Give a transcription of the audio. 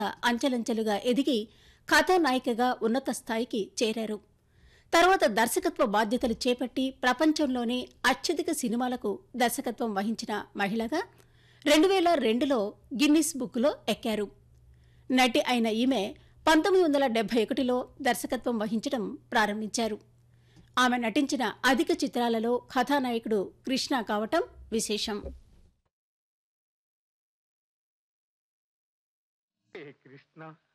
అంచెలంచెలుగా ఎదిగి కథానాయికగా ఉన్నత స్థాయికి చేరారు. తర్వాత దర్శకత్వ బాధ్యతలు చేపట్టి ప్రపంచంలోనే అత్యధిక సినిమాలకు దర్శకత్వం వహించిన మహిళగా 2002లో గిన్నిస్ బుక్లో ఎక్కారు. నటి అయిన ఈమె 1971లో దర్శకత్వం వహించడం ప్రారంభించారు. ఆమె నటించిన అధిక చిత్రాలలో కథానాయకుడు కృష్ణ కావటం విశేషం. హే కృష్ణ